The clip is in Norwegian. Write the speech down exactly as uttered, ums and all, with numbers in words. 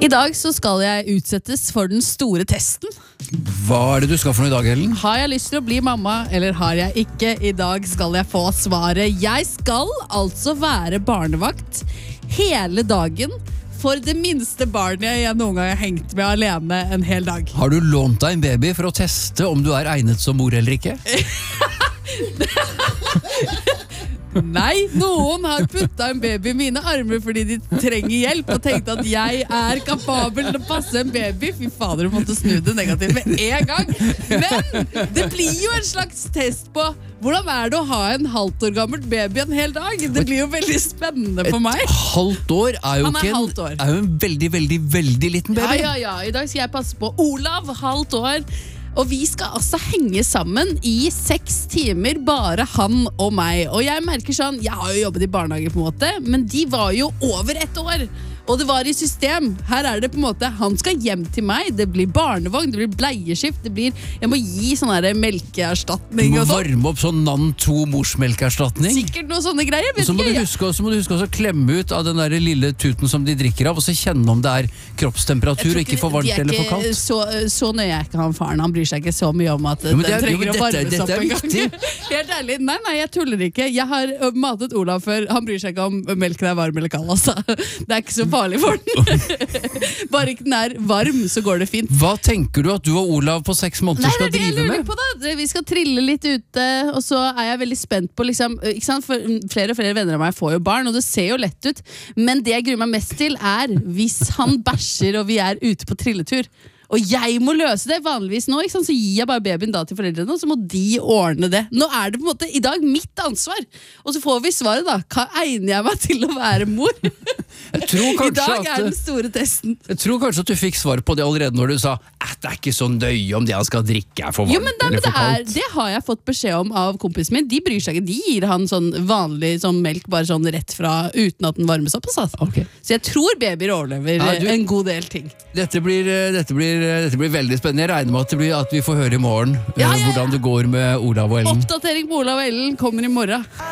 I dag så skal jeg utsettes for den store testen. Hva er det du skal for noe i dag, Ellen? Har jeg lyst til å bli mamma, eller har jeg ikke? I dag skal jeg få svaret. Jeg skal altså være barnevakt hele dagen for det minste barnet jeg noen gang har hengt med alene en hel dag. Har du lånt deg en baby for å teste om du er egnet som mor eller ikke? Nei, noen har puttet en baby i mine armer fordi de trenger hjelp og tenkte at jeg er kapabel til å passe en baby. Fy fader, du måtte snu det negativt med en gang. Men det blir jo en slags test på hvordan er det å ha en halvt år gammelt baby en hel dag. Det blir jo veldig spennende for meg. Et halvt år er jo, Han er ikke halvt år. en, er jo en veldig, veldig, veldig liten baby. Ja, ja, ja. I dag skal jeg passe på Olav, halvt år. Og vi skal altså henge sammen i seks timer, bare han og meg. Og jeg merker sånn, jeg har jo jobbet i barnehage på en måte, men de var jo over ett år. Og det var i system. Her er det på en måte, han skal hjem til meg, det blir barnevogn, det blir bleieskift, det blir, jeg må gi sånn her Du melkeerstatning må og sånn. varme opp sånn Nan to morsmelkerstatning. Sikkert noe sånne greier, Og vet så må, du ikke jeg. huske, så må du huske også å klemme ut av den der lille tuten som de drikker av, og så kjenne om det er kroppstemperatur, og ikke for varmt de er eller for ikke kaldt. Så, så nøye er ikke han faren. Han bryr seg ikke så mye om at Jo, men den det er- jo, men trenger å dette- varmes dette opp er en gang. viktig. Helt ærlig, nei, nei, jeg tuller ikke. Jeg har ø, matet Olav før. Han bryr seg ikke om melken er varm eller kald. Altså. Det er ikke så farlig for den. Bare ikke den er varm, så går det fint. Hva tenker du at du og Olav på seks måneder Nei, skal det er det jeg drive lurer med? på da. Vi skal trille litt ute, og så er jeg veldig spent på liksom, ikke sant? For flere og flere venner av meg får jo barn, og det ser jo lett ut. Men det jeg gruer meg mest til er hvis han bæsjer og vi er ute på trilletur. Og jeg må løse det vanligvis nå, ikke sant? Så gir jeg bare babyen da til foreldrene, og så må de ordne det. Nå er det på en måte i dag mitt ansvar. Og så får vi svaret da. Hva egner jeg meg til å være mor? Jeg tror I kanskje dag at er den store testen. Jeg tror kanskje at du fikk svar på det allerede når du sa at det er ikke så nøye om det han skal drikke er for varmt Jo, men, da, men eller det, for er, kaldt. det har jeg fått beskjed om av kompisen min. De bryr seg ikke, de gir han sånn vanlig sånn melk bare sånn rett fra uten at den varmes opp. Altså. Ok. Så jeg tror babyer overlever Ja, du- en god del ting. Dette blir, eh, dette, blir, eh, dette blir veldig spennende. Jeg regner med at, det blir at vi får høre i morgen eh, Ja, ja, ja. hvordan det går med Olav og Ellen. Oppdatering på Olav og Ellen kommer i morgen.